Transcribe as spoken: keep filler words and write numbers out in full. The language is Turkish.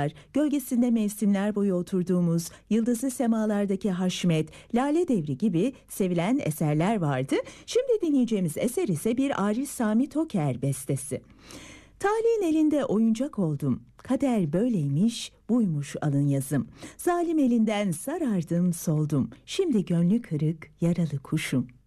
Dağlar, gölgesinde mevsimler boyu oturduğumuz Yıldızlı Semalardaki Haşmet, Lale Devri gibi sevilen eserler vardı. Şimdi dinleyeceğimiz eser ise bir Arif Sami Toker bestesi. Talihin elinde oyuncak oldum, kader böyleymiş, buymuş alın yazım. Zalim elinden sarardım soldum, şimdi gönlü kırık yaralı kuşum.